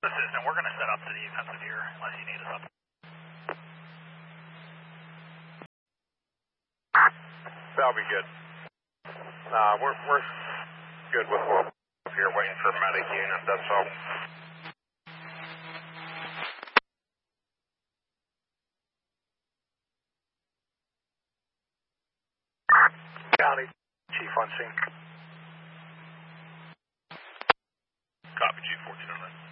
Assistant, we're going to set up to the offensive here unless you need us up. That'll be good. We're good with what we're here waiting for medic unit, that's all. County, Chief on scene. Copy, Chief 1409.